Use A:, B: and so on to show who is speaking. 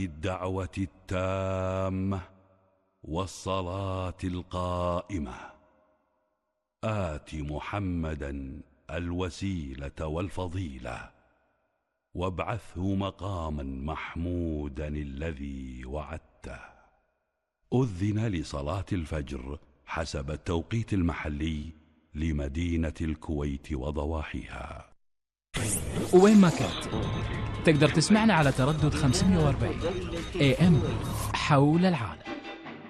A: هذه الدعوة التامة والصلاة القائمة آت محمدا الوسيلة والفضيلة وابعثه مقاما محمودا الذي وعدته. أذن لصلاة الفجر حسب التوقيت المحلي لمدينة الكويت وضواحيها.
B: وين ما كنت تقدر تسمعنا على تردد 540 AM حول العالم.